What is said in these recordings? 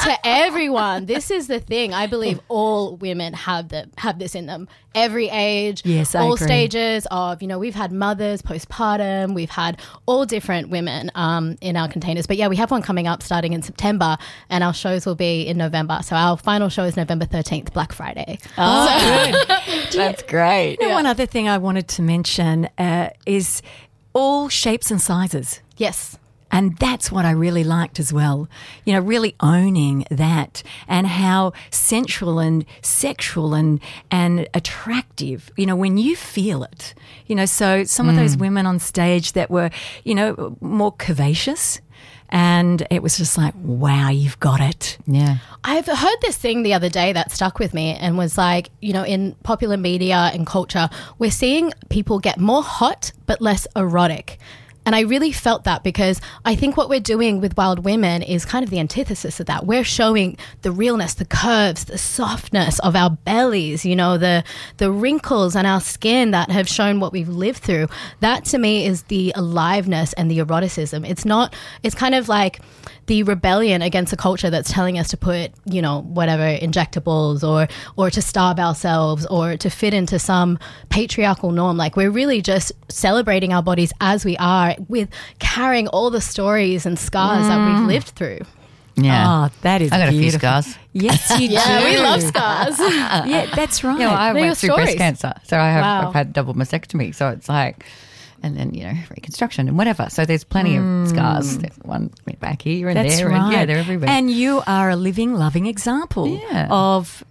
to everyone. This is the thing. I believe all women have this in them. Every age, yes, I all agree. stages of, we've had mothers, postpartum, we've had all different women in our containers. But yeah, we have one coming up starting in September, and our shows will be in November. So our final show is November 13th, Black Friday. Oh, good. That's great. One other thing I wanted to mention is all shapes and sizes. Yes. And that's what I really liked as well. Really owning that and how sensual and sexual and attractive, when you feel it. So some of those women on stage that were, more curvaceous. And it was just like, wow, you've got it. Yeah. I've heard this thing the other day that stuck with me and was like, in popular media and culture, we're seeing people get more hot but less erotic. And I really felt that because I think what we're doing with Wild Women is kind of the antithesis of that. We're showing the realness, the curves, the softness of our bellies, the wrinkles on our skin that have shown what we've lived through. That to me is the aliveness and the eroticism. It's kind of like the rebellion against a culture that's telling us to put, whatever injectables or to starve ourselves or to fit into some patriarchal norm. Like we're really just celebrating our bodies as we are, with carrying all the stories and scars that we've lived through. Yeah. Oh, that is I got beautiful. a few scars. Yes, you do. Yeah, we love scars. Yeah, that's right. Yeah, well, I They're went through stories. breast cancer. So I've Wow. had double mastectomy. So it's like, and then, reconstruction and whatever. So there's plenty of scars. There's one back here and That's there. right. And yeah, they're everywhere. And you are a living, loving example of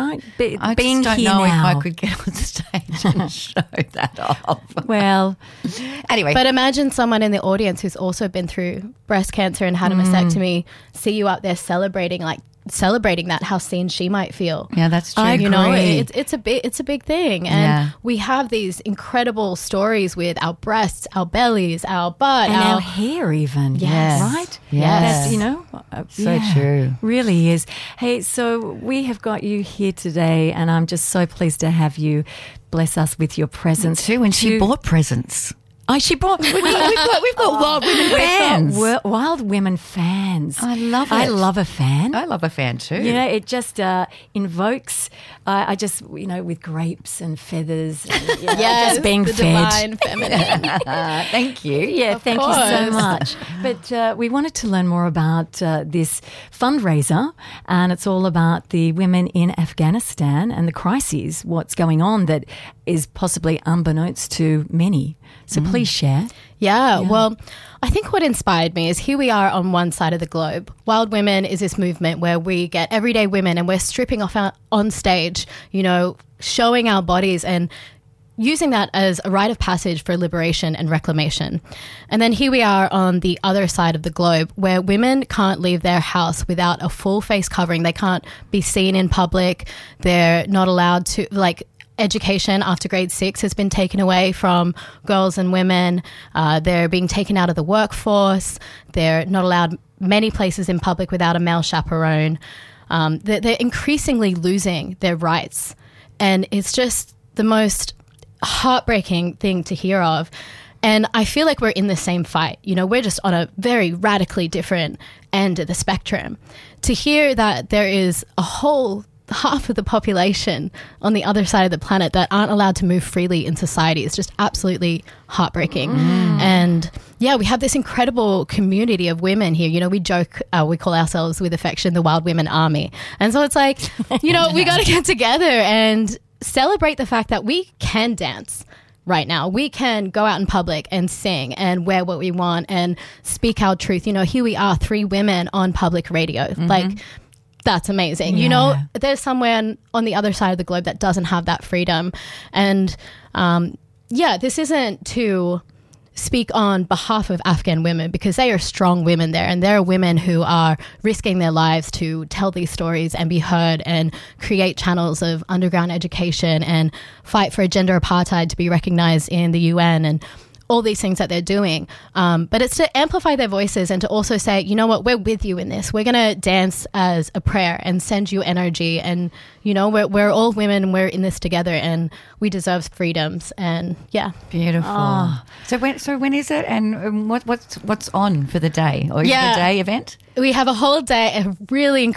I being just don't here know now. if I could get on stage and show that off. Well, Anyway. But imagine someone in the audience who's also been through breast cancer and had a mastectomy, see you out there celebrating that, how seen she might feel. Yeah, that's true. I agree. It's a big thing. And we have these incredible stories with our breasts, our bellies, our butt, and our hair even. Yes. Right? Yes. That's, So true. Really is. Hey, so we have got you here today and I'm just so pleased to have you bless us with your presence. Too, and she bought presents. Oh, she brought. We've got Wild Women fans. Wild Women fans. I love it. I love a fan. I love a fan too. It just invokes, I just, with grapes and feathers, and, just being the fed. divine feminine. Thank you. Yeah, thank you so much. But we wanted to learn more about this fundraiser, and it's all about the women in Afghanistan and the crises, what's going on that is possibly unbeknownst to many. So please share. Yeah, well, I think what inspired me is here we are on one side of the globe. Wild Women is this movement where we get everyday women and we're stripping off on stage, showing our bodies and using that as a rite of passage for liberation and reclamation. And then here we are on the other side of the globe where women can't leave their house without a full face covering. They can't be seen in public. They're not allowed to, education after grade 6 has been taken away from girls and women. They're being taken out of the workforce. They're not allowed many places in public without a male chaperone. They're increasingly losing their rights. And it's just the most heartbreaking thing to hear of. And I feel like we're in the same fight. We're just on a very radically different end of the spectrum. To hear that there is a whole half of the population on the other side of the planet that aren't allowed to move freely in society is just absolutely heartbreaking. And yeah, we have this incredible community of women here. We joke, we call ourselves with affection the Wild Women Army. And so it's like, we got to get together and celebrate the fact that we can dance right now. We can go out in public and sing and wear what we want and speak our truth. Here we are, 3 women on public radio. That's amazing. There's somewhere on the other side of the globe that doesn't have that freedom. And this isn't to speak on behalf of Afghan women because they are strong women there, and there are women who are risking their lives to tell these stories and be heard and create channels of underground education and fight for gender apartheid to be recognized in the UN and all these things that they're doing. But it's to amplify their voices and to also say, you know what, we're with you in this. We're going to dance as a prayer and send you energy. And, we're all women and we're in this together and we deserve freedoms. And yeah. Beautiful. Oh. So when is it and what's on for the day? Or is it a day event? We have a whole day, a really